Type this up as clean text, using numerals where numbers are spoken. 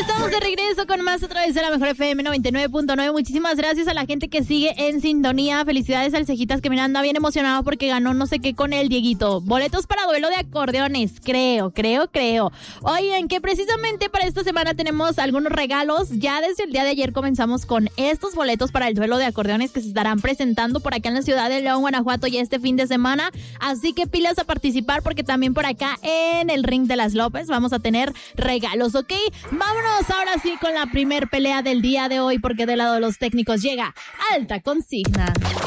Estamos de regreso con más a través de la Mejor FM 99.9. Muchísimas gracias a la gente que sigue en sintonía. Felicidades al Cejitas, que me anda bien emocionado porque ganó no sé qué con el Dieguito. Boletos para duelo de acordeones, creo. Oigan, que precisamente para esta semana tenemos algunos regalos. Ya desde el día de ayer comenzamos con estos boletos para el duelo de acordeones que se estarán presentando por acá en la ciudad de León, Guanajuato, ya este fin de semana. Así que pilas a participar porque también por acá en el Ring de las López vamos a tener regalos, ¿ok? Vámonos ahora sí con la primer pelea del día de hoy, porque del lado de los técnicos llega Alta Consigna.